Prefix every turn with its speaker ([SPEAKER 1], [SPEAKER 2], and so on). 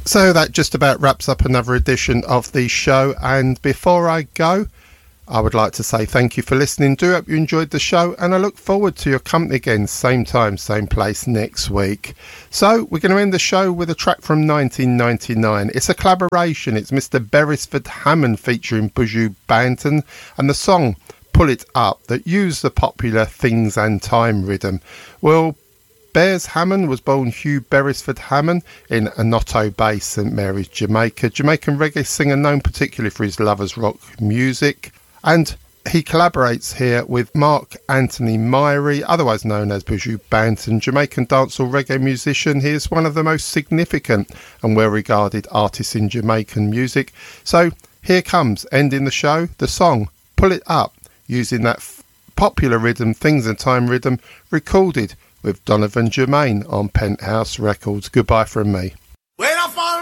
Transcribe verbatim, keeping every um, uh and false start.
[SPEAKER 1] So that just about wraps up another edition of the show, and before I go, I would like to say thank you for listening. Do hope you enjoyed the show, and I look forward to your company again, same time, same place next week. So we're going to end the show with a track from nineteen ninety-nine. It's a collaboration. It's Mister Beresford Hammond featuring Buju Banton, and the song Pull It Up that used the popular Things and Time rhythm. Well, Bears Hammond was born Hugh Beresford Hammond in Anoto Bay, St Mary's, Jamaica. Jamaican reggae singer known particularly for his lovers rock music. And he collaborates here with Mark Anthony Myrie, otherwise known as Buju Banton, Jamaican dancehall reggae musician. He is one of the most significant and well-regarded artists in Jamaican music. So here comes, ending the show, the song Pull It Up, using that f- popular rhythm, Things and Time rhythm, recorded with Donovan Germain on Penthouse Records. Goodbye from me.